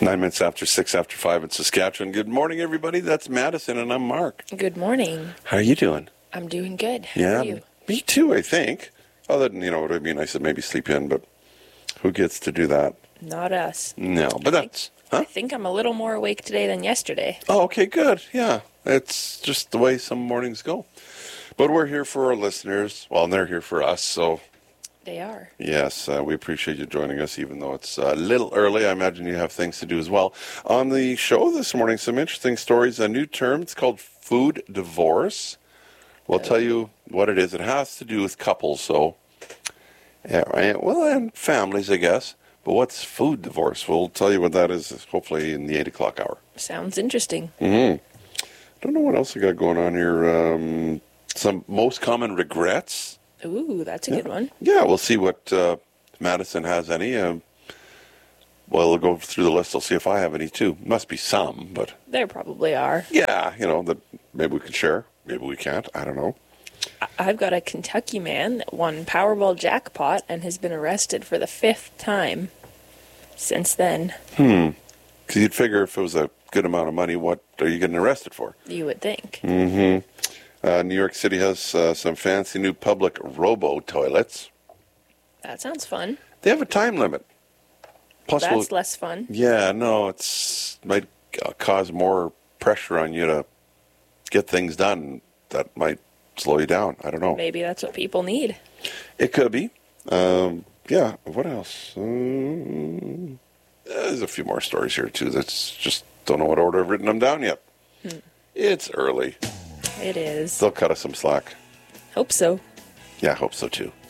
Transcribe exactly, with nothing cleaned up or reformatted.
Nine minutes after six after five in Saskatchewan. Good morning, everybody. That's Madison, and I'm Mark. Good morning. How are you doing? I'm doing good. How Yeah, are you? me too, I think. Other than, you know, what I mean, I said maybe sleep in, but who gets to do that? Not us. No, but that's, I huh? think I'm a little more awake today than yesterday. Oh, okay, good. Yeah, it's just the way some mornings go. But we're here for our listeners. Well, and they're here for us, so They are. yes, uh, we appreciate you joining us, even though it's a little early. I imagine you have things to do as well. On the show this morning, some interesting stories. A new term, it's called food divorce. We'll tell you what it is. It has to do with couples, so, yeah, right. Well, and families, I guess. But what's food divorce? We'll tell you what that is, hopefully, in the eight o'clock hour. Sounds interesting. Mm-hmm. Don't know what else we got going on here. Um, some most common regrets. Ooh, that's a Yeah. good one. Yeah, we'll see what uh, Madison has any. Um, well, we'll go through the list. I'll see if I have any too. Must be some, but There probably are. yeah, you know, that maybe we can share. Maybe we can't. I don't know. I- I've got a Kentucky man that won Powerball jackpot and has been arrested for the fifth time since then. Because you'd figure if it was a good amount of money, what are you getting arrested for? You would think. Mm-hmm. Uh, New York City has uh, some fancy new public robo toilets. That sounds fun. They have a time limit. Plus, That's we'll- less fun. yeah, no, it's might uh, cause more pressure on you to get things done. That might slow you down. I don't know. Maybe that's what people need. It could be. Um, yeah. What else? Um, there's a few more stories here too. That's just don't know what order I've written them down yet. Hmm. It's early. It is. They'll cut us some slack. Hope so. Yeah, I hope so too.